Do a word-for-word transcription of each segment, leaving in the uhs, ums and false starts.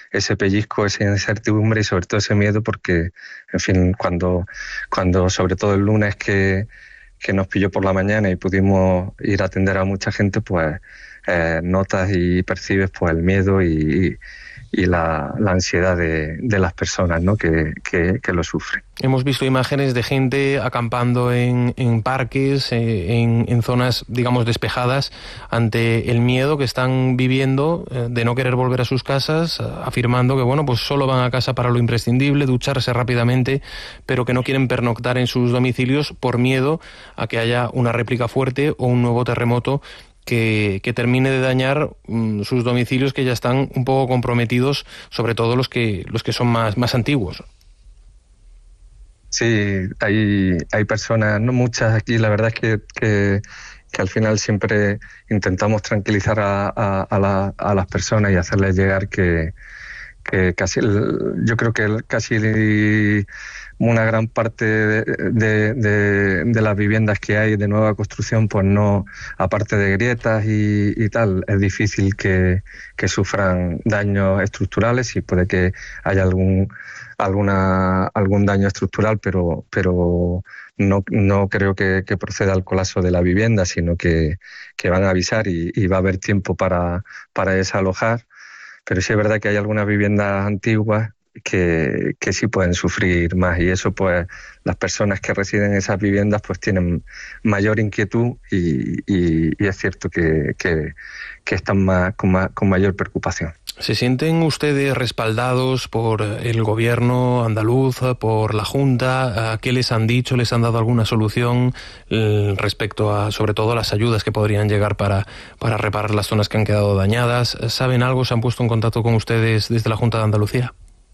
ese pellizco, esa incertidumbre y sobre todo ese miedo, porque, en fin, cuando, cuando sobre todo el lunes que, que nos pilló por la mañana y pudimos ir a atender a mucha gente, pues eh, notas y percibes pues el miedo y, y la, la ansiedad de, de las personas, ¿no? que, que, que lo sufren. Hemos visto imágenes de gente acampando en, en parques, eh, en, en zonas, digamos, despejadas, ante el miedo que están viviendo eh, de no querer volver a sus casas, afirmando que, bueno, pues solo van a casa para lo imprescindible, ducharse rápidamente, pero que no quieren pernoctar en sus domicilios por miedo a que haya una réplica fuerte o un nuevo terremoto que, que termine de dañar um, sus domicilios, que ya están un poco comprometidos, sobre todo los que, los que son más, más antiguos. Sí, hay, hay personas, no muchas aquí, la verdad es que, que, que al final siempre intentamos tranquilizar a, a, a, la, a las personas y hacerles llegar que, que casi, yo creo que casi una gran parte de, de, de, de las viviendas que hay de nueva construcción, pues no, aparte de grietas y, y tal, es difícil que, que sufran daños estructurales y puede que haya algún alguna algún daño estructural, pero pero no no creo que, que proceda al colapso de la vivienda, sino que, que van a avisar y, y va a haber tiempo para, para desalojar. Pero sí es verdad que hay algunas viviendas antiguas que, que sí pueden sufrir más, y eso pues las personas que residen en esas viviendas pues tienen mayor inquietud y, y, y es cierto que, que, que están más, con, más, con mayor preocupación. ¿Se sienten ustedes respaldados por el gobierno andaluz, por la Junta? ¿Qué les han dicho? ¿Les han dado alguna solución eh, respecto a, sobre todo, las ayudas que podrían llegar para, para reparar las zonas que han quedado dañadas? ¿Saben algo? ¿Se han puesto en contacto con ustedes desde la Junta de Andalucía?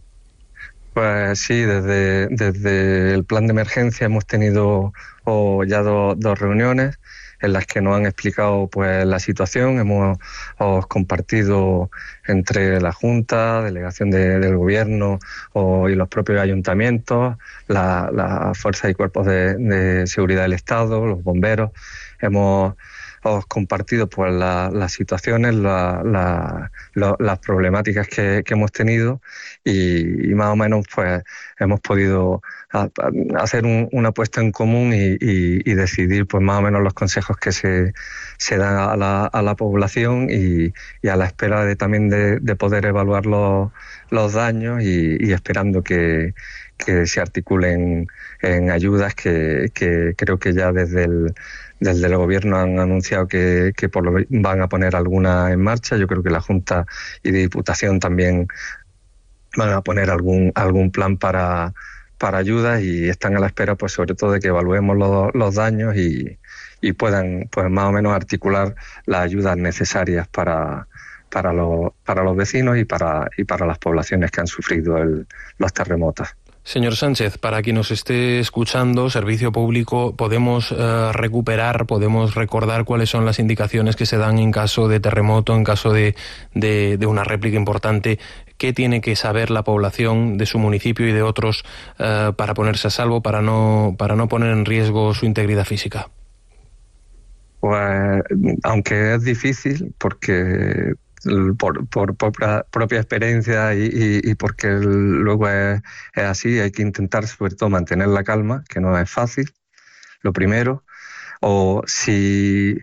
Pues sí, desde, desde el plan de emergencia hemos tenido oh, ya do, dos reuniones en las que nos han explicado pues la situación. Hemos oh, compartido entre la Junta, delegación de, del Gobierno oh, y los propios ayuntamientos, la, la fuerzas y cuerpos de, de seguridad del Estado, los bomberos. Hemos os compartido pues la, las situaciones, la, la, la, las problemáticas que, que hemos tenido y, y más o menos pues hemos podido a, a hacer un, una puesta en común y, y, y decidir pues más o menos los consejos que se, se dan a la, a la población y, y a la espera de también de, de poder evaluar los, los daños y, y esperando que, que se articulen en ayudas que, que creo que ya desde el Desde el Gobierno han anunciado que, que por lo van a poner alguna en marcha. Yo creo que la Junta y Diputación también van a poner algún algún plan para, para ayudas y están a la espera, pues sobre todo, de que evaluemos los, los daños y, y puedan pues más o menos articular las ayudas necesarias para, para, los, para los vecinos y para, y para las poblaciones que han sufrido el, los terremotos. Señor Sánchez, para quien nos esté escuchando, Servicio Público, podemos eh, recuperar, podemos recordar cuáles son las indicaciones que se dan en caso de terremoto, en caso de, de, de una réplica importante. ¿Qué tiene que saber la población de su municipio y de otros eh, para ponerse a salvo, para no, para no poner en riesgo su integridad física? Pues, aunque es difícil, porque Por, por, por propia experiencia y, y, y porque luego es, es así, hay que intentar sobre todo mantener la calma, que no es fácil, lo primero. O si,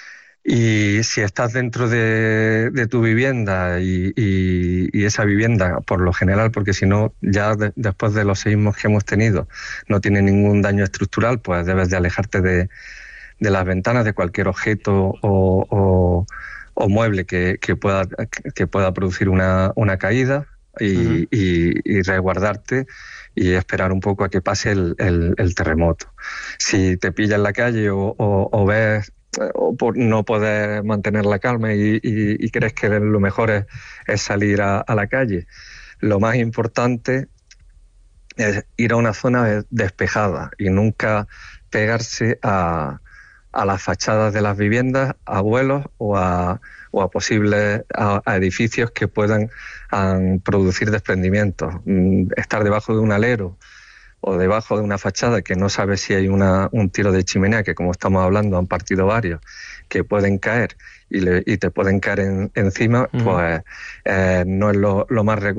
y si estás dentro de, de tu vivienda y, y, y esa vivienda, por lo general, porque si no, ya de, después de los seísmos que hemos tenido, no tiene ningún daño estructural, pues debes de alejarte de, de las ventanas, de cualquier objeto o, o o mueble que, que pueda que pueda producir una, una caída y, uh-huh. y, y resguardarte y esperar un poco a que pase el, el, el terremoto. Si te pilla en la calle o, o, o ves o por no poder mantener la calma y, y, y crees que lo mejor es, es salir a, a la calle, lo más importante es ir a una zona despejada y nunca pegarse a a las fachadas de las viviendas, a vuelos o a, o a posibles a, a edificios que puedan um, producir desprendimientos. Mm, estar debajo de un alero o debajo de una fachada que no sabes si hay una, un tiro de chimenea, que como estamos hablando han partido varios, que pueden caer y, le, y te pueden caer en, encima, mm. pues eh, no es lo, lo más recomendable.